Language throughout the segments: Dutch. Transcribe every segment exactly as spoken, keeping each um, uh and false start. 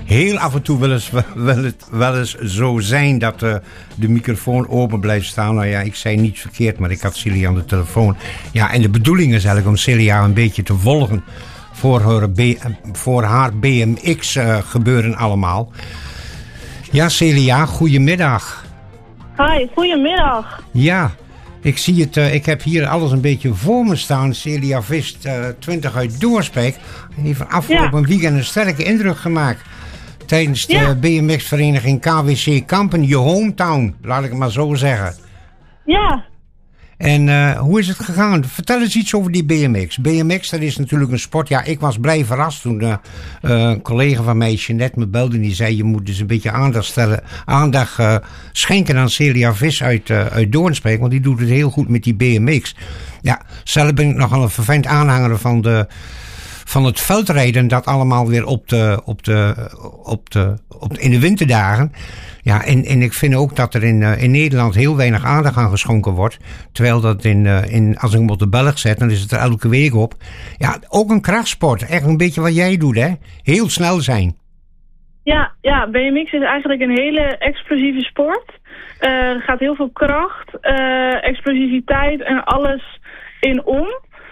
heel af en toe wel eens, wel het, wel eens zo zijn dat uh, de microfoon open blijft staan. Nou ja, ik zei niet verkeerd, maar ik had Celia aan de telefoon. Ja, en de bedoeling is eigenlijk om Celia een beetje te volgen voor haar, B, voor haar B M X uh, gebeuren allemaal. Ja, Celia, goedemiddag. Hi, goedemiddag. Ja, ik zie het, uh, ik heb hier alles een beetje voor me staan. Celia Vist, uh, twintig uit Doorsbeek. Die heeft afgelopen ja. weekend een sterke indruk gemaakt. Tijdens de ja. B M X-vereniging K W C Kampen, je hometown, laat ik het maar zo zeggen. Ja. En uh, hoe is het gegaan? Vertel eens iets over die B M X. B M X, dat is natuurlijk een sport. Ja, ik was blij verrast toen uh, uh, een collega van mij, Jeanette, me belde. En die zei, je moet dus een beetje aandacht stellen, aandacht uh, schenken aan Celia Vis uit, uh, uit Doornsbeek. Want die doet het heel goed met die B M X. Ja, zelf ben ik nogal een vervent aanhanger van de... van het veldrijden, dat allemaal weer op de, op de, op de, op de, in de winterdagen. Ja, en, en ik vind ook dat er in, uh, in Nederland heel weinig aandacht aan geschonken wordt. Terwijl dat in, uh, in, als ik hem op de Belg zet, dan is het er elke week op. Ja, ook een krachtsport. Echt een beetje wat jij doet, hè? Heel snel zijn. Ja, ja, B M X is eigenlijk een hele explosieve sport. Uh, er gaat heel veel kracht, uh, explosiviteit en alles in om.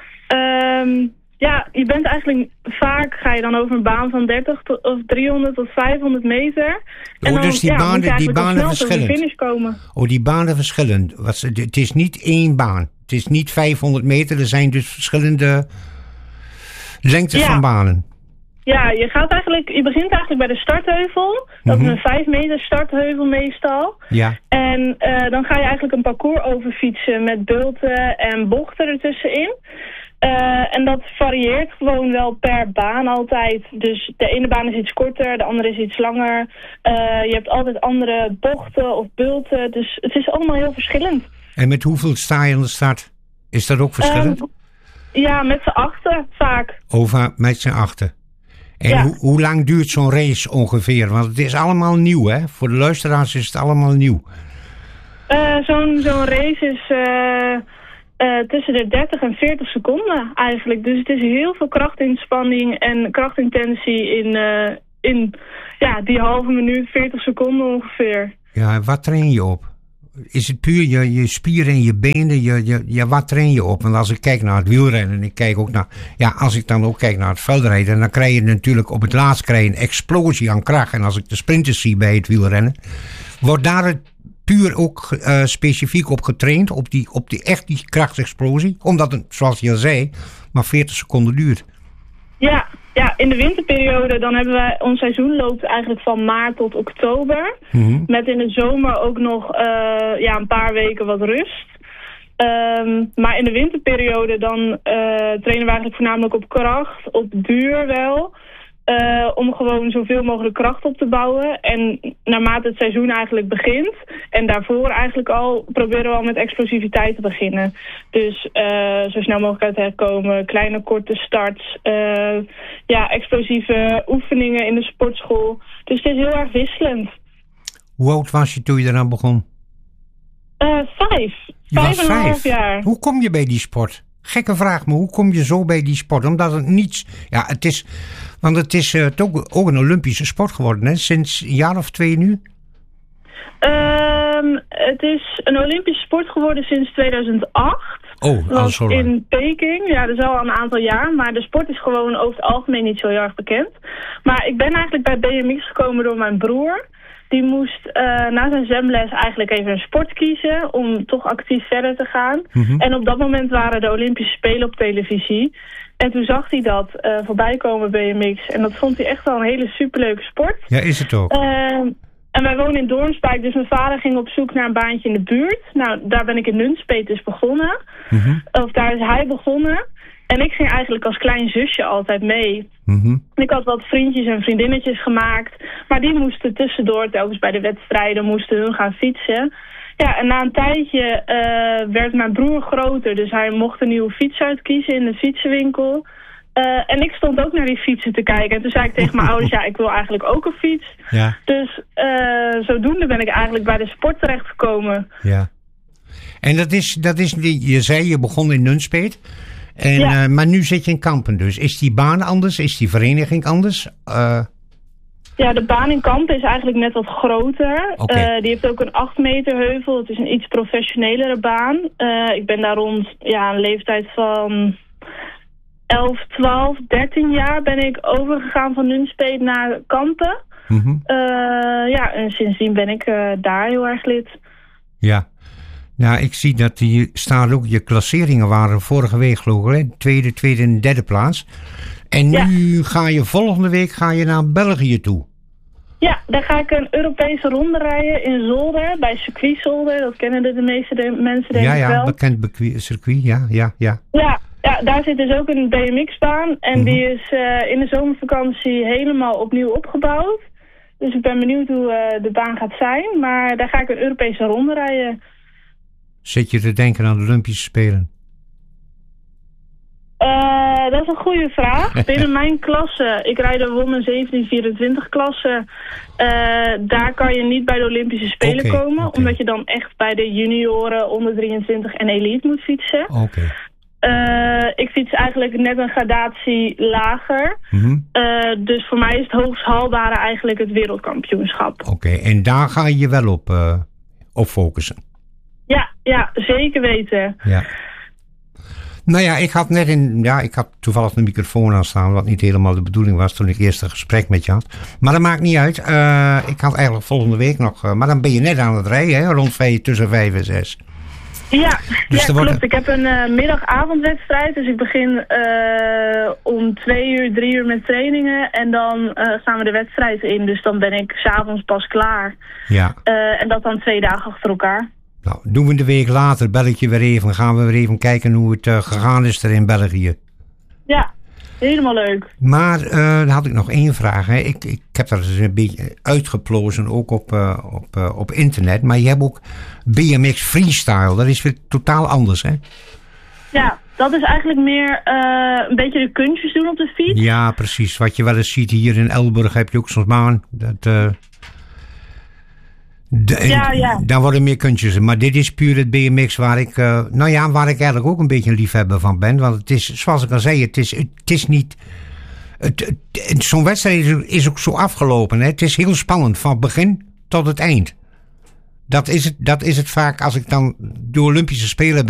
Um, Ja, je bent eigenlijk vaak, ga je dan over een baan van dertig tot, of driehonderd tot vijfhonderd meter. En oh, dan, dus die ja, banen, die banen verschillend. De finish komen. Oh, die banen verschillend. Wat, het is niet één baan. Het is niet vijfhonderd meter. Er zijn dus verschillende lengtes ja. van banen. Ja, je gaat eigenlijk, je begint eigenlijk bij de startheuvel. Dat mm-hmm. is een vijf meter startheuvel meestal. Ja. En uh, dan ga je eigenlijk een parcours overfietsen met bulten en bochten ertussenin. Uh, en dat varieert gewoon wel per baan altijd. Dus de ene baan is iets korter, de andere is iets langer. Uh, je hebt altijd andere bochten of bulten. Dus het is allemaal heel verschillend. En met hoeveel sta je aan de start? Is dat ook verschillend? Um, ja, met z'n achten vaak. Over met z'n achten. En ja. ho- hoe lang duurt zo'n race ongeveer? Want het is allemaal nieuw, hè? Voor de luisteraars is het allemaal nieuw. Uh, zo'n, zo'n race is... Uh, Uh, tussen de dertig en veertig seconden eigenlijk. Dus het is heel veel krachtinspanning en krachtintensie in, uh, in ja, die halve minuut, veertig seconden ongeveer. Ja, wat train je op? Is het puur je, je spieren en je benen? Je, je, ja, wat train je op? Want als ik kijk naar het wielrennen en ik kijk ook naar... Ja, als ik dan ook kijk naar het veldrijden, dan krijg je natuurlijk op het laatst krijg je een explosie aan kracht. En als ik de sprinters zie bij het wielrennen, wordt daar het puur ook uh, specifiek op getraind, op die, op die echt die krachtsexplosie, omdat het, zoals je al zei, maar veertig seconden duurt. Ja, ja, in de winterperiode dan hebben wij, ons seizoen loopt eigenlijk van maart tot oktober. Mm-hmm. Met in de zomer ook nog uh, ja, een paar weken wat rust. Um, maar in de winterperiode dan uh, trainen we eigenlijk voornamelijk op kracht, op duur wel. Uh, om gewoon zoveel mogelijk kracht op te bouwen. En naarmate het seizoen eigenlijk begint, en daarvoor eigenlijk al, proberen we al met explosiviteit te beginnen. Dus uh, zo snel mogelijk uit herkomen, kleine korte starts, uh, ja, explosieve oefeningen in de sportschool. Dus het is heel erg wisselend. Hoe oud was je toen je eraan begon? Uh, vijf. Je vijf was en een vijf. half jaar. Hoe kom je bij die sport? Gekke vraag, maar hoe kom je zo bij die sport? Omdat het niets... Ja, het is... Want het is uh, ook, ook een Olympische sport geworden, hè? Sinds een jaar of twee nu? Um, het is een Olympische sport geworden sinds tweeduizend acht. Oh, al zo lang. In Peking. Ja, dat is al een aantal jaar. Maar de sport is gewoon over het algemeen niet zo heel erg bekend. Maar ik ben eigenlijk bij B M X gekomen door mijn broer. Die moest uh, na zijn zwemles eigenlijk even een sport kiezen om toch actief verder te gaan. Mm-hmm. En op dat moment waren de Olympische Spelen op televisie. En toen zag hij dat uh, voorbij komen B M X. En dat vond hij echt wel een hele superleuke sport. Ja, is het ook. Uh, en wij wonen in Doornspijk, dus mijn vader ging op zoek naar een baantje in de buurt. Nou, daar ben ik in Nunspeet dus begonnen. Mm-hmm. Of daar is hij begonnen. En ik ging eigenlijk als klein zusje altijd mee. Mm-hmm. Ik had wat vriendjes en vriendinnetjes gemaakt. Maar die moesten tussendoor, telkens bij de wedstrijden, moesten hun gaan fietsen. Ja, en na een tijdje uh, werd mijn broer groter. Dus hij mocht een nieuwe fiets uitkiezen in de fietsenwinkel. Uh, en ik stond ook naar die fietsen te kijken. En toen zei ik tegen mijn ouders, ja, ik wil eigenlijk ook een fiets. Ja. Dus uh, zodoende ben ik eigenlijk bij de sport terechtgekomen. Ja. En dat is, dat is, je zei, je begon in Nunspeet. En, ja. uh, maar nu zit je in Kampen dus. Is die baan anders? Is die vereniging anders? Uh... Ja, de baan in Kampen is eigenlijk net wat groter. Okay. Uh, die heeft ook een acht meter heuvel. Het is een iets professionelere baan. Uh, ik ben daar rond ja, een leeftijd van elf, twaalf, dertien jaar ben ik overgegaan van Nunspeet naar Kampen. Mm-hmm. Uh, ja, en sindsdien ben ik uh, daar heel erg lid. Ja. Nou, ik zie dat die staan ook, je klasseringen waren vorige week geloof ik, hè? Tweede, tweede en derde plaats. En nu ja. ga je volgende week ga je naar België toe. Ja, daar ga ik een Europese ronde rijden in Zolder, bij circuit Zolder. Dat kennen de, de meeste de mensen denk ja, ik ja, wel. Ja, bekend bequi- circuit, ja, ja, ja. Ja, ja, daar zit dus ook een B M X-baan. En mm-hmm. die is uh, in de zomervakantie helemaal opnieuw opgebouwd. Dus ik ben benieuwd hoe uh, de baan gaat zijn. Maar daar ga ik een Europese ronde rijden. Zit je te denken aan de Olympische Spelen? Uh, dat is een goede vraag. Binnen mijn klasse, ik rijd de Women zeventien vierentwintig klasse. Uh, daar kan je niet bij de Olympische Spelen okay, komen. Okay. Omdat je dan echt bij de junioren, onder drieëntwintig en elite moet fietsen. Okay. Uh, ik fiets eigenlijk net een gradatie lager. Mm-hmm. Uh, dus voor mij is het hoogst haalbare eigenlijk het wereldkampioenschap. Oké, okay, en daar ga je je wel op, uh, op focussen? Ja, ja, zeker weten. Ja. Nou ja, ik had net in, ja, ik had toevallig de microfoon aan staan, wat niet helemaal de bedoeling was toen ik eerst een gesprek met je had. Maar dat maakt niet uit. Uh, ik had eigenlijk volgende week nog, uh, maar dan ben je net aan het rijden, hè, rond vijf, tussen vijf en zes. Ja, dus ja klopt. Wordt... Ik heb een uh, middag-avondwedstrijd, dus ik begin uh, om twee uur, drie uur met trainingen en dan uh, gaan we de wedstrijd in. Dus dan ben ik 's avonds pas klaar. Ja. Uh, en dat dan twee dagen achter elkaar. Nou, doen we de week later, bel ik je weer even, gaan we weer even kijken hoe het uh, gegaan is er in België. Ja, helemaal leuk. Maar uh, dan had ik nog één vraag. Hè. Ik, ik heb dat eens een beetje uitgeplozen, ook op, uh, op, uh, op internet. Maar je hebt ook B M X Freestyle, dat is weer totaal anders, hè? Ja, dat is eigenlijk meer uh, een beetje de kunstjes doen op de fiets. Ja, precies. Wat je wel eens ziet hier in Elburg heb je ook soms baan. Dat... Uh, De, ja, ja. Dan worden meer kunstjes. Maar dit is puur het B M X waar ik, uh, nou ja, waar ik eigenlijk ook een beetje een liefhebber van ben. Want het is, zoals ik al zei, het is, het is niet... Het, het, zo'n wedstrijd is, is ook zo afgelopen. Hè? Het is heel spannend, van begin tot het eind. Dat is het, dat is het vaak als ik dan de Olympische Spelen ben.